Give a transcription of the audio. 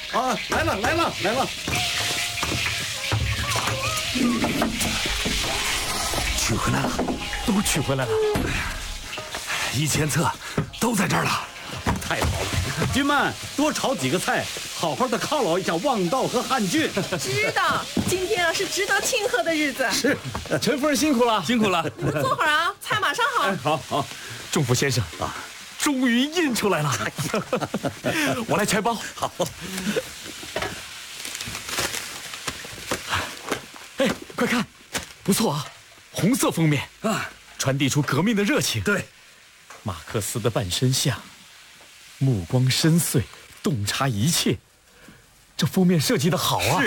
啊，来了！ 取回来了， 都取回来了 1000册都在这儿了。 太好了，君们多炒几个菜，好好的犒劳一下望道和汉俊。 知道，今天啊是值得庆贺的日子。 是， 陈夫人辛苦了， 辛苦了。 你们坐会儿啊，菜马上好。 好， 仲甫先生啊，终于印出来了。我来拆包。 好。 哎，快看，不错啊，红色封面啊， 传递出革命的热情。 对， 马克思的半身像，目光深邃，洞察一切。这封面设计的好啊！